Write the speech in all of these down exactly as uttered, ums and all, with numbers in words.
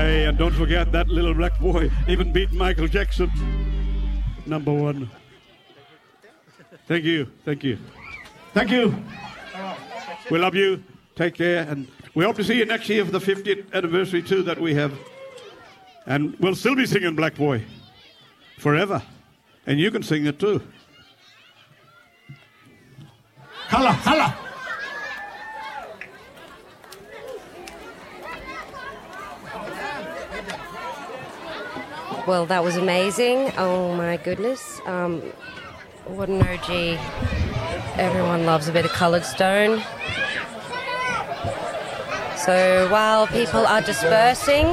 Aye, and don't forget that little black boy even beat Michael Jackson. Number one. Thank you, thank you. Thank you. We love you. Take care. And we hope to see you next year for the fiftieth anniversary too that we have. And we'll still be singing Black Boy forever. And you can sing it too. Holla, holla. Well, that was amazing. Oh my goodness. Um, what an O G. Everyone loves a bit of Coloured Stone. So while people are dispersing,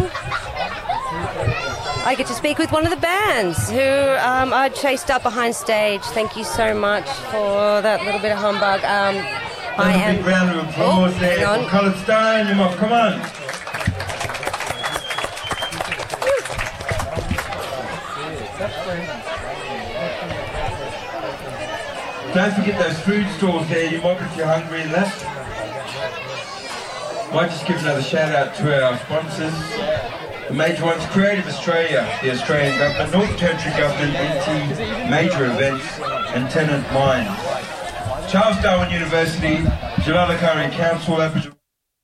I get to speak with one of the bands who um, I chased up behind stage. Thank you so much for that little bit of humbug. Um, I am. A big round of applause oh, there for Coloured Stone. You must come on. Don't forget those food stalls there. You might be if you're hungry and that. Might just give another shout out to our sponsors. The major ones, Creative Australia, the Australian Government, Northern Territory Government, N T, Major Events, and Tenant Mines. Charles Darwin University, Jalalakari Council, Aboriginal.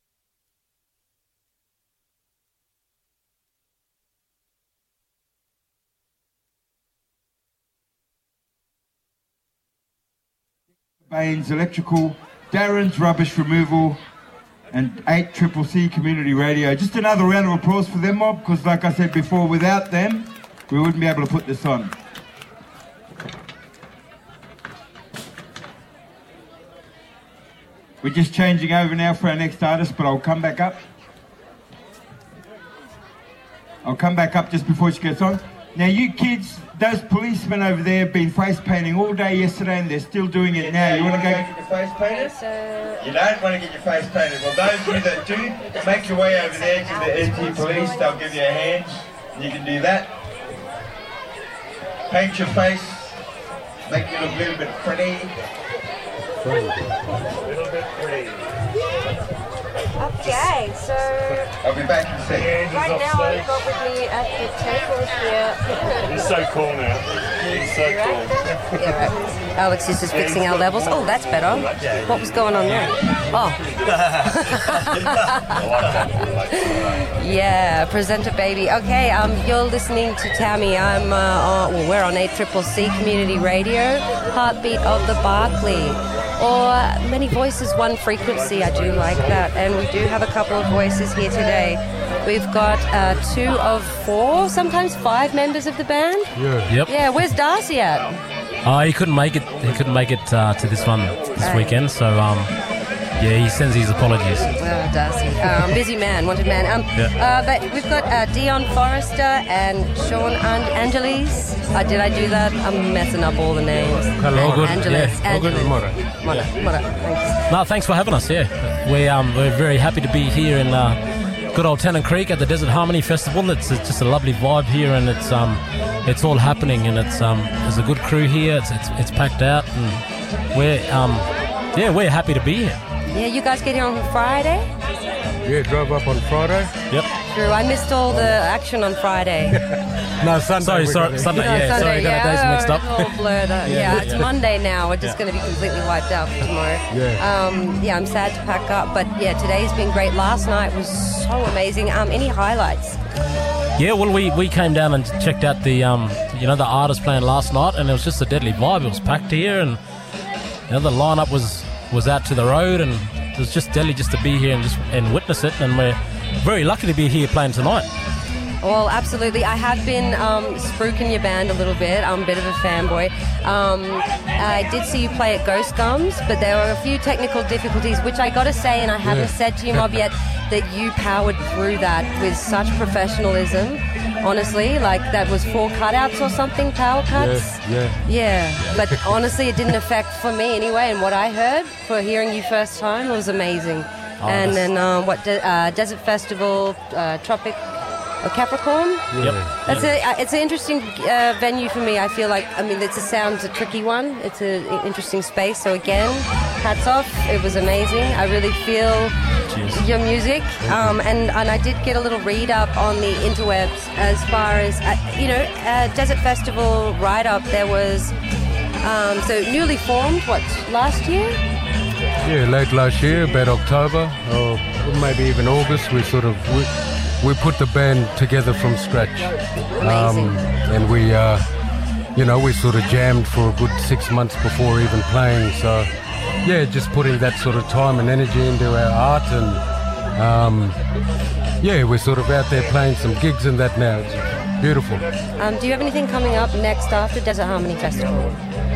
Baines Electrical, Darren's Rubbish Removal, and eight Triple C Community Radio. Just another round of applause for them, mob, because like I said before, without them, we wouldn't be able to put this on. We're just changing over now for our next artist, but I'll come back up. I'll come back up just before she gets on. Now you kids, those policemen over there have been face painting all day yesterday and they're still doing it now. You want to go get your face painted? Yes, you don't want to get your face painted. Well, those of you that do, make your way over there to the N T police. They'll give you a hand. You can do that. Paint your face. Make you look a little bit pretty. A little bit pretty. Okay, so I'll be back in a second. right now I've got with me at the table here. He's so cool now. He's so cool. Yeah, right. Alex is just fixing our levels. Oh, that's better. What was going on there? Oh. Yeah, presenter baby. Okay, um, you're listening to Tammy. I'm, uh, on, well, we're on A C C C Community Radio, Heartbeat of the Barclay. Or many voices, one frequency. I do like that. And we do have a couple of voices here today. We've got uh, two of four, sometimes five members of the band. Yeah. Yep. Yeah, where's Darcy at? Uh, he couldn't make it. He couldn't make it uh, to this one this Right. weekend. So um, yeah, he sends his apologies. Well, Darcy, um, busy man, wanted man. Um, Yeah. uh, but we've got uh, Dion Forrester and Sean An- Angeles. Uh, did I do that? I'm messing up all the names. All good. Angeles. Yeah. All good. Angeles. Mora. Mora, Mora, thanks. No, thanks for having us. Yeah, we um, we're very happy to be here in uh, good old Tennant Creek at the Desert Harmony Festival. It's, it's just a lovely vibe here, and it's um, it's all happening, and it's um, there's a good crew here. It's it's, it's packed out, and we're um, yeah, we're happy to be here. Yeah, you guys get here on Friday? Yeah, drove up on Friday. Yep. True, I missed all the action on Friday. No, Sunday. Sorry, we sorry, got it. Sunday. No, Yeah, Sunday, sorry, got yeah, our days mixed up. it's all blurred. Uh, yeah, Yeah, it's yeah. Monday now. We're just Yeah. going to be completely wiped out for tomorrow. Yeah. Um, yeah, I'm sad to pack up, but yeah, today's been great. Last night was so amazing. Um, any highlights? Yeah, well, we, we came down and checked out the um, you know, the artists playing last night, and it was just a deadly vibe. It was packed here, and you know, the lineup was was out to the road, and it was just deadly just to be here and just and witness it. And we're very lucky to be here playing tonight. Well, absolutely. I have been um, spruiking your band a little bit. I'm a bit of a fanboy. Um, I did see you play at Ghost Gums, but there were a few technical difficulties, which I got to say, and I haven't Yeah. said to you, Mob, yet, that you powered through that with such professionalism. Honestly, like that was four cutouts or something, power cuts. Yeah, yeah. Yeah, but honestly, it didn't affect for me anyway. And what I heard for hearing you first time was amazing. Oh, and that's- then uh, what? De- uh, Desert Festival, uh, Tropic. or Capricorn. Yep. That's a, uh, it's an interesting uh, venue for me. I feel like, I mean, it's a sound's a tricky one. It's an interesting space. So again, hats off. It was amazing. I really feel Cheers. your music. Um, and, and I did get a little read up on the interwebs as far as, uh, you know, uh, Desert Festival write-up. There was, um, so newly formed, what, last year? Yeah, late last year, about October, or maybe even August, we sort of we, we put the band together from scratch. Amazing. And we, uh, you know, we sort of jammed for a good six months before even playing. So, yeah, just putting that sort of time and energy into our art, and um, yeah, we're sort of out there playing some gigs and that now. It's beautiful. Um, do you have anything coming up next after Desert Harmony Festival?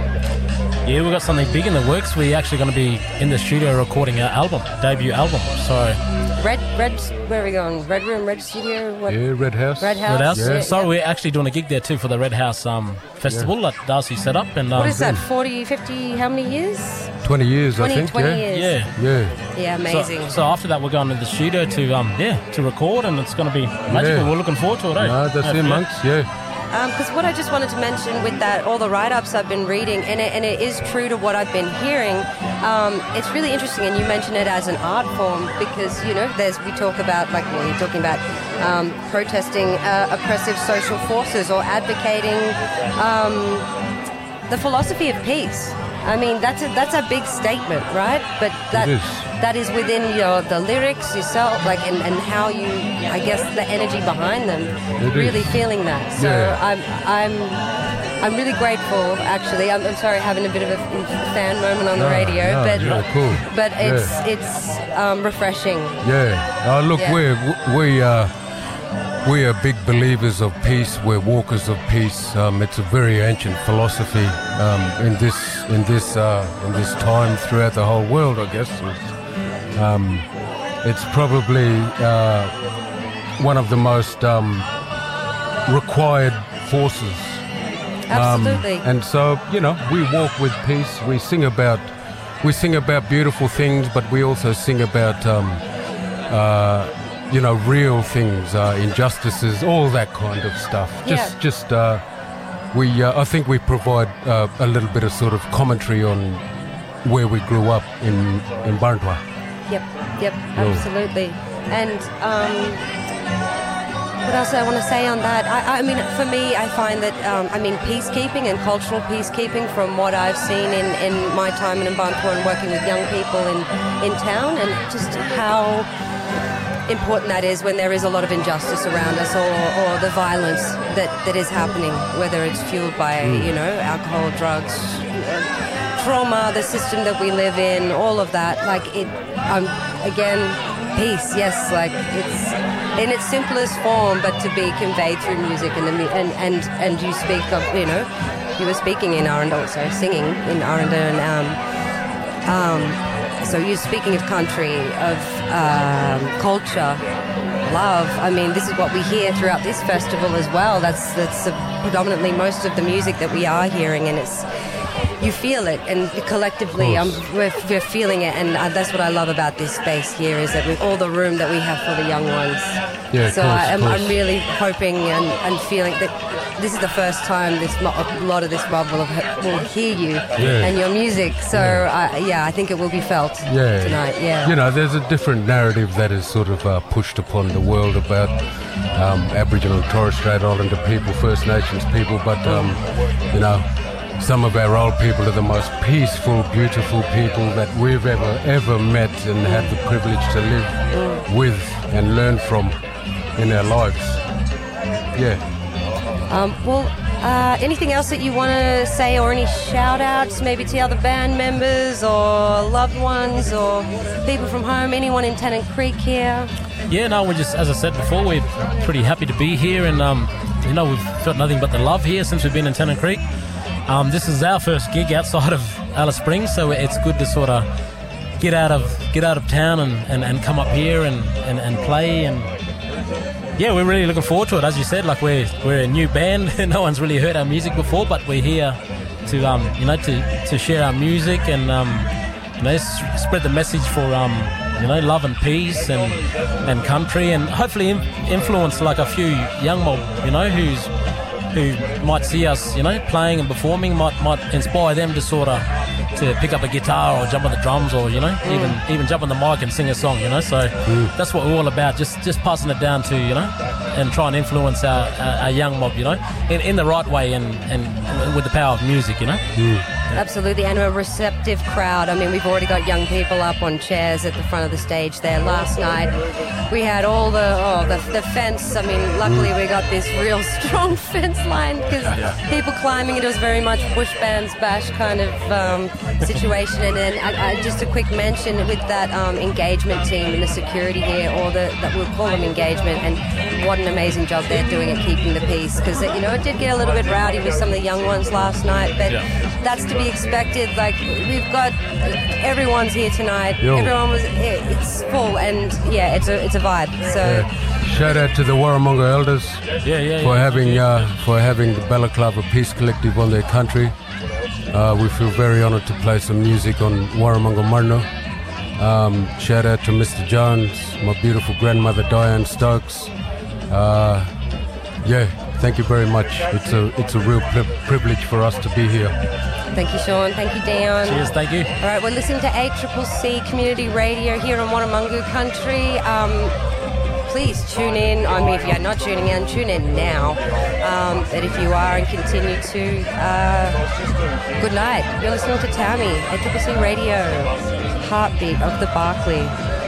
Yeah, we've got something big in the works. We're actually going to be in the studio recording our album, debut album. So Red, Red, where are we going? Red Room, Red Studio? What? Yeah, Red House. Red House. Red House. Yeah. So we're actually doing a gig there too for the Red House um, Festival that Darcy set up. And um, What is that, forty, fifty, how many years? twenty years, twenty, I think. twenty yeah. years. Yeah. Yeah. Yeah, amazing. So, so after that, we're going to the studio to um yeah to record, and it's going to be magical. Yeah. We're looking forward to it. Eh? No, that's Yeah, it, yeah. monks. Yeah. Because what I just wanted to mention with that, all the write-ups I've been reading, and it, and it is true to what I've been hearing, um, it's really interesting, and you mention it as an art form, because, you know, there's we talk about, like, well, you're talking about um, protesting uh, oppressive social forces or advocating um, the philosophy of peace. I mean, that's a, that's a big statement, right? But that It is. that is within your the lyrics yourself, like, and, and how you, I guess, the energy behind them, It really is. feeling that. So Yeah. I'm I'm I'm really grateful. Actually, I'm, I'm sorry having a bit of a fan moment on the No, radio, no, but yeah, cool. but it's Yeah. it's um, refreshing. Yeah. Oh, look, Yeah. we're we uh, we are big believers of peace. We're walkers of peace. Um, it's a very ancient philosophy um, in this in this uh, in this time throughout the whole world. I guess it's, um, it's probably uh, one of the most um, required forces. Um, Absolutely. and so, you know, we walk with peace. We sing about, we sing about beautiful things, but we also sing about, um, uh, you know, real things, uh, injustices, all that kind of stuff. Just, Yeah. just, uh, we, uh, I think we provide uh, a little bit of sort of commentary on where we grew up in in Barntwa. Yep, yep, absolutely. And um, what else I want to say on that? I, I mean, for me, I find that, um, I mean, peacekeeping and cultural peacekeeping, from what I've seen in, in my time in Mbantua and working with young people in, in town, and just how important that is when there is a lot of injustice around us, or, or the violence that, that is happening, whether it's fueled by, you know, alcohol, drugs, trauma, the system that we live in, all of that. Like, it, um, again, peace, yes, like, it's in its simplest form, but to be conveyed through music, and the mu- and, and, and you speak of, you know, you were speaking in Arundel, so singing in Arundel, and um, um, so you're speaking of country, of um, culture, love. I mean, this is what we hear throughout this festival as well. That's that's uh, predominantly most of the music that we are hearing, and it's, you feel it, and collectively um, we're, we're feeling it, and uh, that's what I love about this space here, is that with all the room that we have for the young ones. Yeah, of so course, I, I'm, of course. I'm really hoping and, and feeling that this is the first time this mo- a lot of this mob will, have, will hear you Yeah. and your music. So yeah. I, yeah, I think it will be felt Yeah. tonight. Yeah. You know, there's a different narrative that is sort of uh, pushed upon the world about um, Aboriginal and Torres Strait Islander people, First Nations people, but, um, you know, some of our old people are the most peaceful, beautiful people that we've ever, ever met and had the privilege to live with and learn from in our lives. Yeah. Um, well, uh, anything else that you want to say, or any shout-outs maybe to other band members or loved ones or people from home, anyone in Tennant Creek here? Yeah, no, we're just, as I said before, we're pretty happy to be here, and um, you know, we've felt nothing but the love here since we've been in Tennant Creek. Um, this is our first gig outside of Alice Springs, so it's good to sort of get out of get out of town and, and, and come up here and, and, and play, and yeah, we're really looking forward to it. As you said, like, we're we're a new band, no one's really heard our music before, but we're here to um, you know to, to share our music and um, you know, s- spread the message for um, you know, love and peace and and country, and hopefully in, influence like a few young mob, you know, who's who might see us, you know, playing and performing, might might inspire them to sort of to pick up a guitar or jump on the drums, or, you know, mm. even even jump on the mic and sing a song, you know. So mm. that's what we're all about, just just passing it down to, you know, and try and influence our, our, our young mob, you know, in, in the right way, and, and with the power of music, you know. Mm. Absolutely, and a receptive crowd. I mean, we've already got young people up on chairs at the front of the stage there. Last night, we had all the oh the, the fence. I mean, luckily mm. we got this real strong fence line, because yeah. people climbing it was very much bush bands bash kind of um, situation. And then I, I, just a quick mention with that um, engagement team and the security here, or the that we'll call them engagement, and what an amazing job they're doing at keeping the peace. Because, you know, it did get a little bit rowdy with some of the young ones last night, but yeah. that's to be expected. Like, we've got everyone's here tonight. Yo. Everyone was it's full, and yeah, it's a it's a vibe. So yeah. Shout out to the Warramunga elders yeah, yeah, for yeah. having uh, for having the Balaclava Peace Collective on their country. Uh, we feel very honoured to play some music on Warramunga Marno. Um, shout out to Mister Jones, my beautiful grandmother Diane Stokes. Uh, yeah, thank you very much. It's a it's a real pri- privilege for us to be here. Thank you, Sean. Thank you, Dion. Cheers, thank you. All right, we're listening to A C C C Community Radio here on Warramunga Country. Um, please tune in. I mean, if you're not tuning in, tune in now. Um, but if you are and continue to, uh, good night. You're listening to Tammy, A C C C Radio, Heartbeat of the Barclay.